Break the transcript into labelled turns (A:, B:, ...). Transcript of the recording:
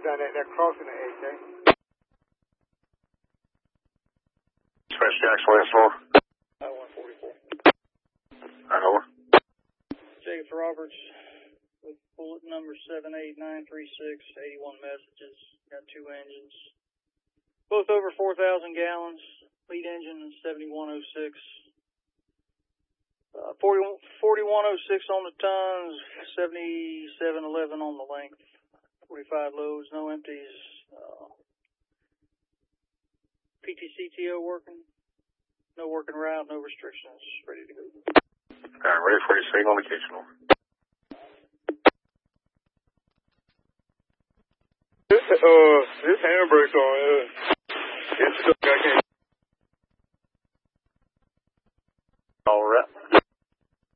A: down there. They're crossing the AK.
B: Dispatch Jackson, last floor.
C: I-144.
B: Right over.
C: Jacob Roberts with bullet number 78936, 81 messages. Got 2 engines. Both over 4,000 gallons. Lead engine is 7106. 4106 on the tons, 7711 on the length. 45 loads, no empties. PTCTO working. No working route, no restrictions. Ready to go.
B: Ready for your signal indication.
A: This handbrake's on. It's stuck. I can't.
B: All right.